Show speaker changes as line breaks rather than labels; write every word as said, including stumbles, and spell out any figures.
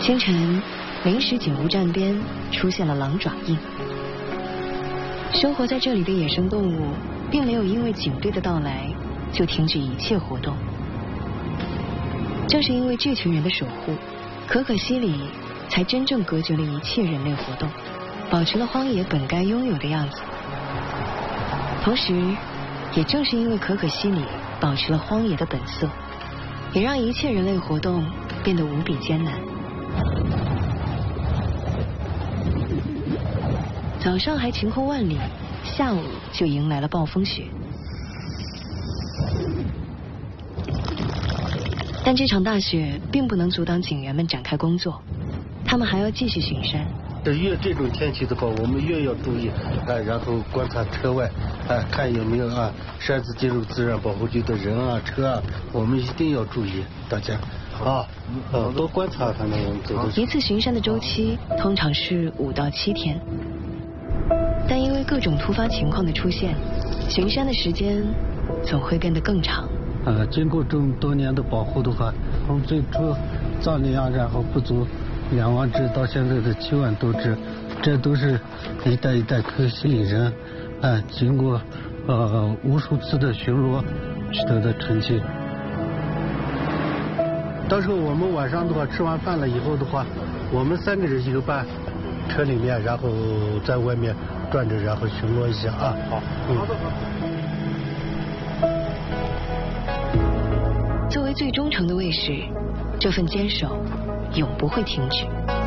清晨，临时警务站边出现了狼爪印。生活在这里的野生动物，并没有因为警队的到来就停止一切活动。正是因为这群人的守护，可可西里才真正隔绝了一切人类活动，保持了荒野本该拥有的样子。同时，也正是因为可可西里保持了荒野的本色，也让一切人类活动变得无比艰难。早上还晴空万里，下午就迎来了暴风雪。但这场大雪并不能阻挡警员们展开工作，他们还要继续巡山。
越这种天气的话，我们越要注意，哎，然后观察车外，哎，看有没有啊擅自进入自然保护区的人啊、车啊，我们一定要注意，大家啊，呃，多观察他们走的。
一次巡山的周期通常是五到七天，但因为各种突发情况的出现，巡山的时间总会变得更长。
呃，经过这么多年的保护的话，从最初藏羚羊然后不足两万只到现在的七万多只，这都是一代一代可可西里人，哎、呃，经过呃无数次的巡逻取得的成绩。到时候我们晚上的话吃完饭了以后的话，我们三个人一个班，车里面，然后在外面转着，然后巡逻一下啊。好，嗯。
作为最忠诚的卫士，这份坚守永不会停止。